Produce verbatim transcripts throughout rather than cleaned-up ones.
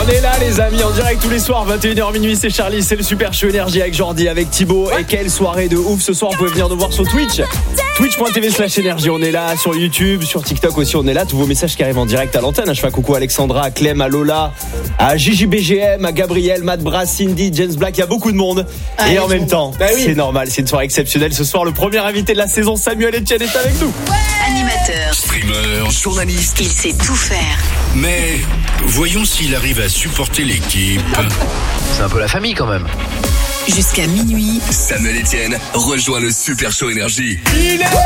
On est là les amis, en direct tous les soirs, vingt et une heures minuit, c'est Charlie, c'est le Super Show Énergie avec Jordi, avec Thibaut. Et quelle soirée de ouf ce soir, vous pouvez venir nous voir sur Twitch. Twitch.tv slash énergie, on est là, sur YouTube, sur TikTok aussi, on est là. Tous vos messages qui arrivent en direct à l'antenne. Je fais un coucou à Alexandra, à Clem, à Lola, à Gigi B G M, à Gabriel, Matt Brass, Cindy, James Black, il y a beaucoup de monde. Ah, et en même temps, bah oui. c'est normal, c'est une soirée exceptionnelle. Ce soir, le premier invité de la saison, Samuel Etienne, est avec nous. Ouais. Animateur, streamer, journaliste, il sait tout faire. Mais voyons s'il arrive à supporter l'équipe. C'est un peu la famille quand même. Jusqu'à minuit, Samuel Etienne rejoint le Super Show Énergie. Il est là.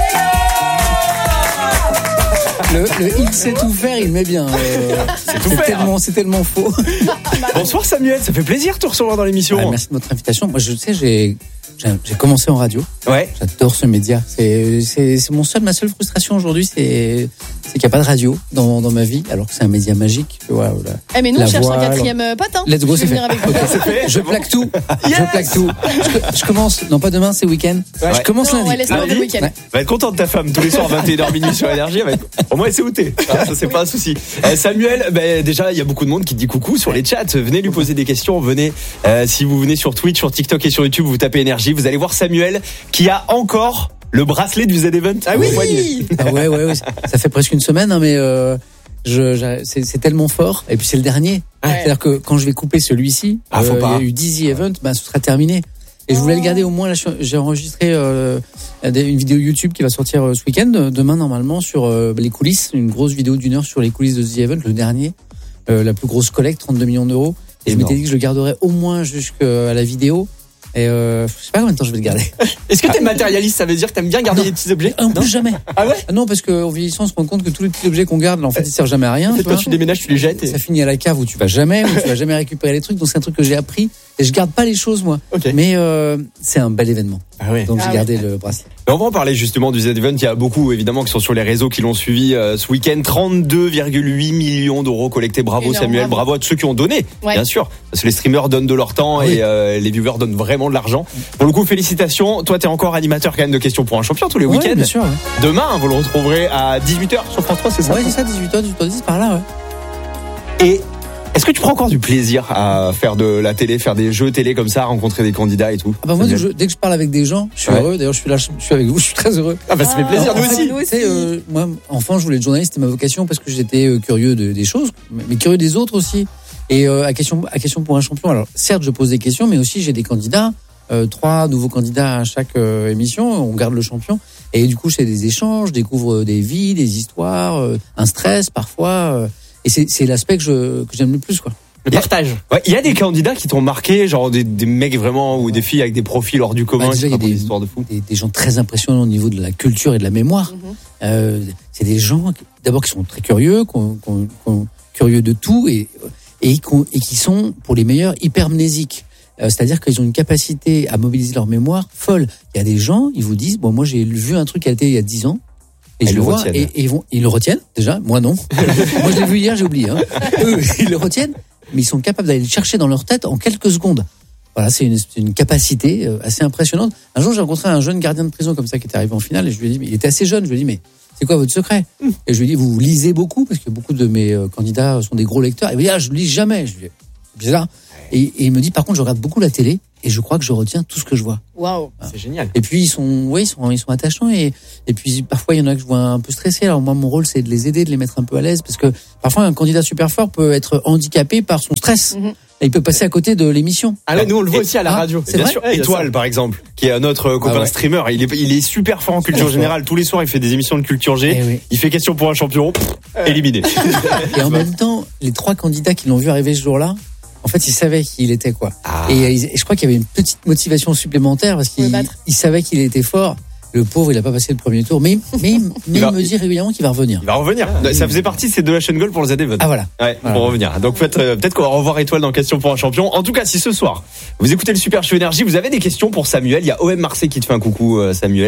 Le, le il sait tout faire, il met bien. Euh, c'est tout c'est faire. Tellement, c'est tellement faux. Bonsoir Samuel, ça fait plaisir de te recevoir dans l'émission. Ouais, merci de votre invitation. Moi, je sais, j'ai, j'ai, j'ai commencé en radio. Ouais. J'adore ce média. C'est, c'est, c'est mon seul, ma seule frustration aujourd'hui, c'est, c'est qu'il n'y a pas de radio dans, dans ma vie, alors que c'est un média magique. Tu vois, la, eh mais nous, on cherche voix, un quatrième alors... pote. Hein. Let's go, c'est fait. Avec okay. c'est fait. Je plaque tout. Yes. Je plaque tout. Je, je commence, non pas demain, c'est week-end. Ouais. Je commence non, lundi. Ouais, laisse-moi le week-end. Ouais. Va être contente ta femme tous les soirs vingt et une heures minuit sur Énergie. Être... Au moins, elle sait où t'es. Ah, ça, c'est oui. pas un souci. Euh, Samuel, bah, déjà, il y a beaucoup de monde qui te dit coucou sur les chats. Venez lui poser des questions. Venez, euh, si vous venez sur Twitch, sur TikTok et sur YouTube, vous tapez Énergie. Vous allez voir Samuel qui a encore le bracelet du Z-Event. Ah oui, oui. Ah ouais, ouais, ouais. Ça fait presque une semaine, hein, mais euh, je, je, c'est, c'est tellement fort. Et puis c'est le dernier. Ouais. C'est-à-dire que quand je vais couper celui-ci, ah, euh, il y a eu dix events, bah, ce sera terminé. Et je voulais le garder au moins. Là, j'ai enregistré euh, une vidéo YouTube qui va sortir euh, ce week-end, demain normalement, sur euh, les coulisses, une grosse vidéo d'une heure sur les coulisses de The Event, le dernier, euh, la plus grosse collecte, trente-deux millions d'euros. Et énorme. Je m'étais dit que je le garderais au moins jusqu'à la vidéo. Et euh, je sais pas combien de temps je vais le garder. Est-ce que t'es matérialiste? Ça veut dire que t'aimes bien garder non. les petits objets? En plus, jamais. Ah ouais? Non, parce qu'en vieillissant, on se rend compte que tous les petits objets qu'on garde, là, en fait, ils servent jamais à rien. En fait, quand tu déménages, tu les jettes. Et... Ça finit à la cave où tu vas jamais, où tu vas jamais récupérer les trucs. Donc c'est un truc que j'ai appris. Et je garde pas les choses, moi. Okay. Mais euh, c'est un bel événement. Ah ouais. Donc ah j'ai gardé ouais. le bracelet. On va en parler justement du Z-Event. Il y a beaucoup, évidemment, qui sont sur les réseaux, qui l'ont suivi euh, ce week-end. trente-deux virgule huit millions d'euros collectés. Bravo énorme, Samuel, bravo. bravo à tous ceux qui ont donné, ouais. bien sûr. Parce que les streamers donnent de leur temps oui. et euh, les viewers donnent vraiment de l'argent. Pour le coup, félicitations. Toi, t'es encore animateur quand même de questions pour un champion tous les ouais, week-ends. Bien sûr. Ouais. Demain, vous le retrouverez à dix-huit heures sur France trois, c'est ça? Oui, c'est ça, dix-huit heures, dix-huit heures dix par là, ouais. Et est-ce que tu prends encore du plaisir à faire de la télé, faire des jeux télé comme ça, rencontrer des candidats et tout? Ah bah moi, je, dès que je parle avec des gens, je suis ouais. heureux. D'ailleurs, je suis là, je suis avec vous, je suis très heureux. Ah bah ça fait plaisir, ah, nous aussi. Nous aussi. Euh, moi, enfant, je voulais être journaliste, c'était ma vocation parce que j'étais euh, curieux de, des choses, mais curieux des autres aussi. Et euh, à question, à question pour un champion. Alors, certes, je pose des questions, mais aussi j'ai des candidats, euh, trois nouveaux candidats à chaque euh, émission. On garde le champion. Et du coup, c'est des échanges, je découvre des vies, des histoires, euh, un stress parfois. Euh, et c'est, c'est l'aspect que, je, que j'aime le plus, quoi. Le partage. Ouais, il y a des candidats qui t'ont marqué, genre des, des mecs vraiment ou des filles avec des profils hors du commun. Bah déjà, il y a des histoires de fou. Des, des gens très impressionnants au niveau de la culture et de la mémoire. Mm-hmm. Euh, c'est des gens d'abord qui sont très curieux, qu'on, qu'on, qu'on, curieux de tout et et, et qui sont pour les meilleurs hypermnésiques. Euh, c'est-à-dire qu'ils ont une capacité à mobiliser leur mémoire folle. Il y a des gens, ils vous disent bon moi j'ai vu un truc qui a été il y a dix ans. Et je le vois, et, et ils, vont, ils le retiennent, déjà, moi non. Moi je l'ai vu hier, j'ai oublié. Hein. Eux, ils le retiennent, mais ils sont capables d'aller le chercher dans leur tête en quelques secondes. Voilà, c'est une, c'est une capacité assez impressionnante. Un jour, j'ai rencontré un jeune gardien de prison comme ça qui était arrivé en finale, et je lui ai dit, mais il était assez jeune, je lui ai dit, mais c'est quoi votre secret? Et je lui ai dit, vous lisez beaucoup, parce que beaucoup de mes candidats sont des gros lecteurs. Et il me dit, ah, je lis jamais. Je lui ai dit, bizarre. Et, et il me dit, par contre, je regarde beaucoup la télé. Et je crois que je retiens tout ce que je vois. Waouh, c'est génial. Et puis ils sont, oui, ils sont, ils sont attachants et et puis parfois il y en a que je vois un peu stressés. Alors moi, mon rôle c'est de les aider, de les mettre un peu à l'aise, parce que parfois un candidat super fort peut être handicapé par son stress. Mm-hmm. Et il peut passer à côté de l'émission. Ah là, nous on le voit et, aussi à la ah, radio. C'est bien vrai sûr. Étoile par exemple, qui est notre copain ah ouais. streamer. Il est, il est super fort en culture générale. Tous les soirs, il fait des émissions de culture G. Oui. Il fait question pour un champion, pff, euh. éliminé. Et en même temps, les trois candidats qui l'ont vu arriver ce jour-là. En fait, il savait qui il était, quoi. Ah. Et, et je crois qu'il y avait une petite motivation supplémentaire parce qu'il il savait qu'il était fort. Le pauvre, il a pas passé le premier tour, mais mais, mais il, va, il me dit régulièrement qu'il va revenir. Il va revenir. Ah, ça faisait partie de ces deux la chaîne goal pour le Z-Event. Ah voilà. Ouais, voilà. Pour revenir. Donc peut-être euh, peut-être qu'on va revoir Étoile dans Question pour un champion. En tout cas, si ce soir vous écoutez le Super Show Énergie, vous avez des questions pour Samuel. Il y a O M Marseille qui te fait un coucou, euh, Samuel.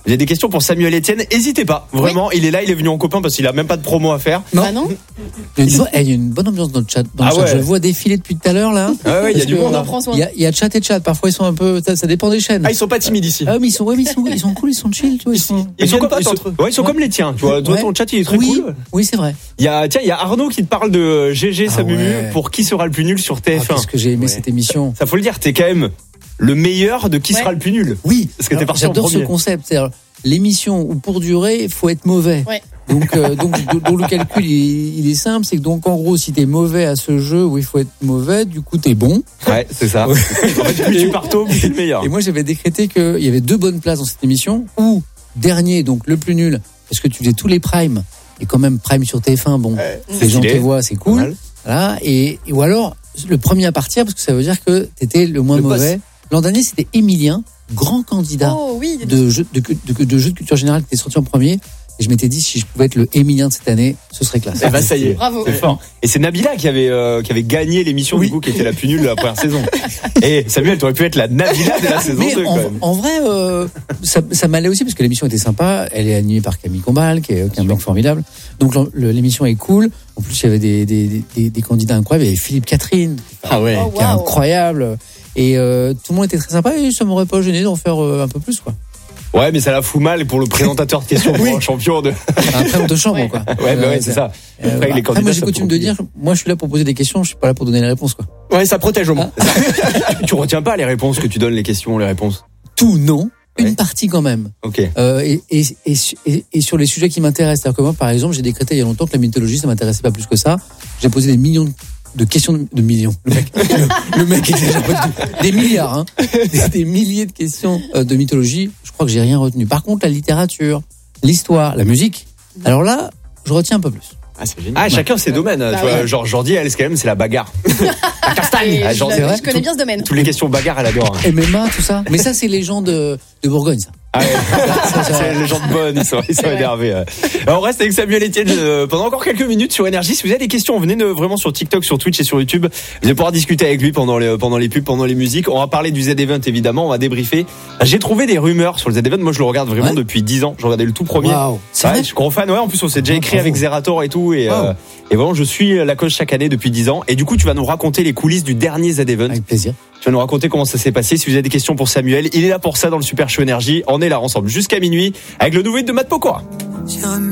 Vous avez des questions pour Samuel Etienne, n'hésitez pas. Vraiment, oui. il est là, il est venu en copain parce qu'il a même pas de promo à faire. Non. Bah non. Il y a une, bo- il y a une bonne ambiance dans le chat. Dans le ah chat. ouais. Je le vois défiler depuis tout à l'heure là. Ah ouais, il y a du monde. Il y a, il y a chat et chat. Parfois ils sont un peu, ça, ça dépend des chaînes. Ah, ils sont pas timides ici. Ah mais ils sont, ouais, mais ils sont, ils sont cool, ils sont chill, tu vois. Ils sont, ils sont, comme, pas ils sont, entre eux. ouais, ils sont ouais. comme les tiens, tu vois. Toi, ouais. ton chat il est très oui, cool. Oui, c'est vrai. Il y a, tiens, il y a Arnaud qui te parle de G G Ah Samumu ouais. pour qui sera le plus nul sur T F un. Ah, qu'est-ce que j'ai aimé Ouais. cette émission. Ça faut le dire, t'es quand même le meilleur de qui Ouais. sera le plus nul. Oui, Parce que t'es alors, parti en j'adore ce premier. concept. C'est-à-dire, l'émission où pour durer, il faut être mauvais. Ouais. Donc, euh, donc, donc le calcul il est, il est simple, c'est que donc en gros, si t'es mauvais à ce jeu où il faut être mauvais, du coup t'es bon. Ouais, c'est ça. Ouais. En fait, plus tu pars tôt, plus t'es le meilleur. Et moi, j'avais décrété qu'il y avait deux bonnes places dans cette émission. Ou dernier, donc le plus nul, parce que tu faisais tous les primes. Et quand même prime sur T F un, bon, Ouais. les gens Stylé. te voient, c'est cool. Mal. Voilà. Et, et ou alors le premier à partir, parce que ça veut dire que t'étais le moins Le boss. mauvais. L'an dernier, c'était Emilien, grand candidat. Oh oui. de jeux de, de, de jeux de culture générale qui était sorti en premier. Et je m'étais dit, si je pouvais être le Emilien de cette année, ce serait classe. Eh ben, ça y est. Bravo. C'est fort. Et c'est Nabila qui avait, euh, qui avait gagné l'émission, Oui. du coup, qui était la plus nulle de la première saison. Et Samuel, t'aurais pu être la Nabila de la saison Mais deux, en, quand même. en vrai, euh, ça, ça m'allait aussi parce que l'émission était sympa. Elle est animée par Camille Combal, qui est, qui est un mec formidable. Donc le- l'émission est cool. En plus, il y avait des, des, des, des candidats incroyables. Il y avait Philippe Catherine, Ah ouais. Oh, qui est wow. incroyable. Et euh, tout le monde était très sympa. Et ça m'aurait pas gêné d'en faire euh, un peu plus, quoi. Ouais, mais ça la fout mal pour le présentateur de questions pour un champion de. Après, on te chambre, Ouais. quoi. Ouais, bah ouais, Euh, c'est ça. Euh, Après, les après, candidats, moi, j'ai ça coutume peut de dire, moi, je suis là pour poser des questions. Je suis pas là pour donner les réponses, quoi. Ouais, ça protège au moins. Ah. tu, tu retiens pas les réponses que tu donnes, les questions, les réponses. Tout, non. Ouais. Une partie quand même. Ok. Euh, et, et, et, et, et sur les sujets qui m'intéressent. C'est-à-dire que moi, par exemple, j'ai décrété il y a longtemps que la mythologie, ça m'intéressait pas plus que ça. J'ai posé des millions de, de questions de, de millions. Le mec, le, le mec exagère pas du tout. Des milliards, hein. Des, des milliers de questions euh, de mythologie. Je crois que j'ai rien retenu. Par contre, la littérature, l'histoire, la musique. Alors là, je retiens un peu plus. Ah, c'est génial. Ah, chacun ses domaines. Bah tu vois, ouais. genre, Jordi, elle, c'est quand même, c'est la bagarre. La castagne. Et Ah, je, genre, la- c'est vrai. je connais bien ce domaine. toutes les questions bagarre, elle adore. M M A, tout ça. Mais ça, c'est les gens de, de Bourgogne, ça. Ah ouais. Ça, ça- C'est les gens de bonne, ils sont, ils sont C'est vrai. énervés. euh. Alors, on reste avec Samuel Etienne euh, pendant encore quelques minutes sur Énergie. Si vous avez des questions, venez de, vraiment sur TikTok, sur Twitch et sur YouTube. Vous allez pouvoir discuter avec lui pendant les, pendant les pubs, pendant les musiques. On va parler du Z-Event, évidemment. On va débriefer. J'ai trouvé des rumeurs sur le Z-Event. Moi, je le regarde vraiment Ouais. depuis dix ans. Je regardais le tout premier. Waouh. C'est Ouais, vrai? je suis grand fan. Ouais, en plus, on s'est déjà Ah, écrit bravo. avec Zerator et tout. Et, Wow. euh, et vraiment, je suis la cause chaque année depuis dix ans. Et du coup, tu vas nous raconter les coulisses du dernier Z-Event. Avec plaisir. Tu vas nous raconter comment ça s'est passé. Si vous avez des questions pour Samuel, il est là pour ça dans le Super Show Énergie. On est là ensemble jusqu'à minuit avec le nouveau hit de Matt Pokora.